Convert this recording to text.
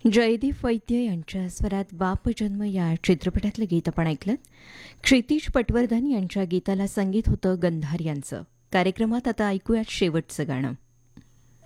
जयदीप वैद्य यांच्या स्वरात बापजन्म या चित्रपटातलं गीत आपण ऐकलं. क्षितिज पटवर्धन यांच्या गीताला संगीत होतं गंधार यांचं. कार्यक्रमात आता ऐकूयात शेवटचं गाणं.